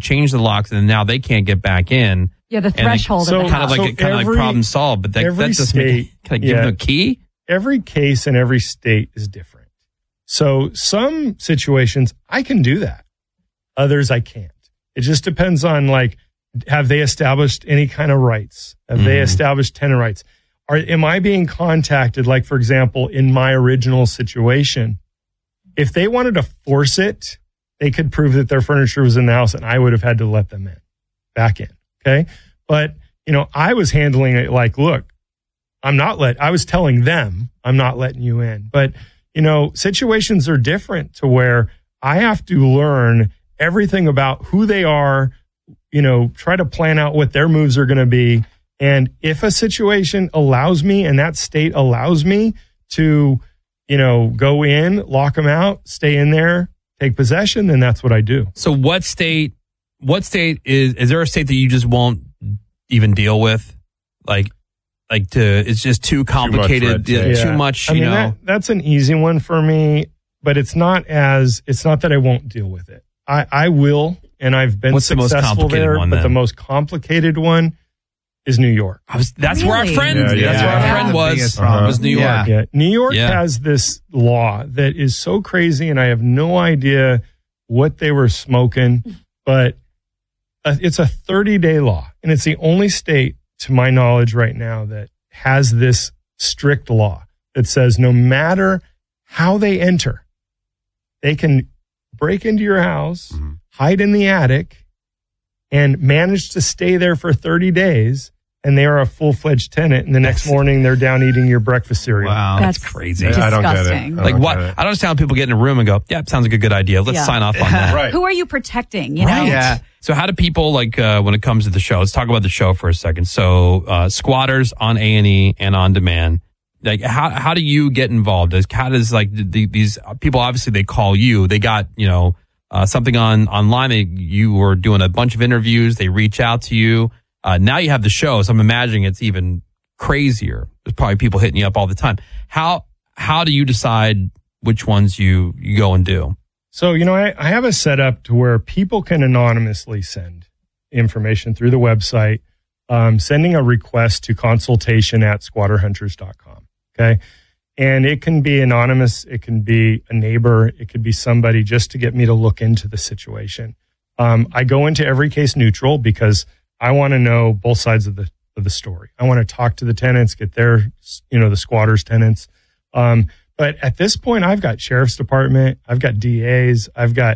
change the locks, and now they can't get back in. Yeah, the threshold of the kind of like problem solved. But that doesn't make, can I give them a key? Every case in every state is different. So some situations I can do that. Others I can't. It just depends on, like, have they established any kind of rights? Have they established tenant rights? Am I being contacted? Like, for example, in my original situation, if they wanted to force it, they could prove that their furniture was in the house and I would have had to let them back in. Okay. But, I was handling it like, look, I was telling them I'm not letting you in. But, situations are different to where I have to learn everything about who they are, try to plan out what their moves are going to be. And if a situation allows me and that state allows me to, go in, lock them out, stay in there, take possession, then that's what I do. So what state is there a state that you just won't even deal with? It's just too complicated, too much, that's an easy one for me, but it's not that I won't deal with it. I will, and I've been successful there, but the most complicated one is New York. That's where our friend was. Was New York. Yeah. New York has this law that is so crazy, and I have no idea what they were smoking, but it's a 30-day law, and it's the only state, to my knowledge right now, that has this strict law that says no matter how they enter, they can break into your house, hide in the attic, and manage to stay there for 30 days, and they are a full-fledged tenant, and the next morning they're down eating your breakfast cereal. Wow, that's crazy. Disgusting. I don't get it. I don't understand how people get in a room and go, yeah, sounds like a good idea. Let's sign off on that. Right. Who are you protecting? Right. Yeah. So how do people, when it comes to the show, let's talk about the show for a second. So Squatters on A&E and On Demand. Like, how do you get involved? How does these people, obviously they call you, they got, something online, you were doing a bunch of interviews, they reach out to you. Now you have the show, so I'm imagining it's even crazier. There's probably people hitting you up all the time. How do you decide which ones you go and do? So, I have a setup to where people can anonymously send information through the website, sending a request to consultation@squatterhunters.com. Okay. And it can be anonymous. It can be a neighbor. It could be somebody just to get me to look into the situation. I go into every case neutral because I want to know both sides of the story. I want to talk to the tenants, get their, the squatters' tenants. But at this point, I've got sheriff's department, I've got DAs, I've got,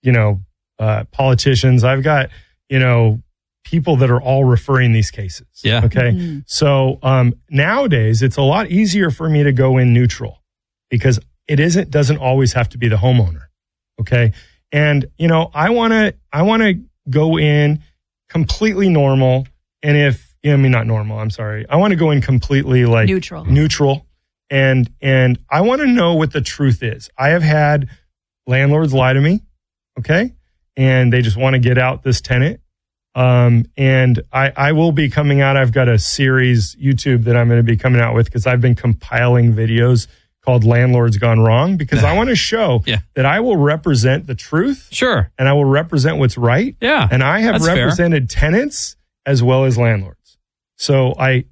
politicians, I've got, people that are all referring these cases. Yeah. Okay. Mm-hmm. So nowadays, it's a lot easier for me to go in neutral because doesn't always have to be the homeowner. Okay. And, I want to go in completely normal. And not normal, I'm sorry. I want to go in completely neutral. And I want to know what the truth is. I have had landlords lie to me. Okay. And they just want to get out this tenant. And I will be coming out. I've got a series YouTube that I'm going to be coming out with because I've been compiling videos called Landlords Gone Wrong because I want to show that I will represent the truth. Sure. And I will represent what's right. Yeah. And I have represented tenants as well as landlords. So they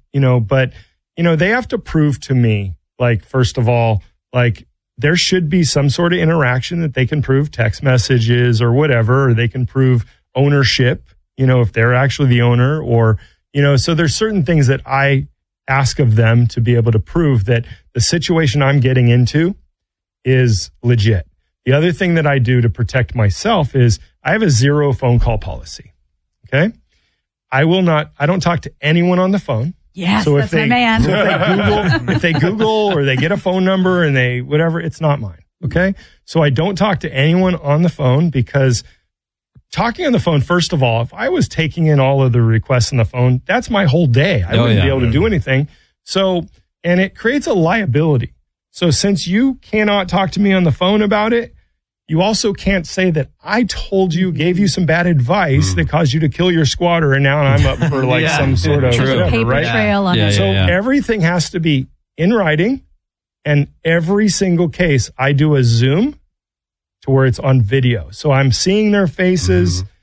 have to prove to me, first of all, there should be some sort of interaction that they can prove, text messages or whatever, or they can prove ownership, if they're actually the owner or, so there's certain things that I ask of them to be able to prove that the situation I'm getting into is legit. The other thing that I do to protect myself is I have a 0 phone call policy. Okay. I don't talk to anyone on the phone. Yes, so that's my man. So if they Google or they get a phone number and they whatever, it's not mine. Okay. So I don't talk to anyone on the phone because talking on the phone, first of all, if I was taking in all of the requests on the phone, that's my whole day. I wouldn't be able to do anything. So, and it creates a liability. So since you cannot talk to me on the phone about it, you also can't say that I told you, gave you some bad advice that caused you to kill your squatter, and now I'm up for some sort of whatever, paper right? trail on it. So everything has to be in writing, and every single case I do a Zoom to where it's on video. So I'm seeing their faces.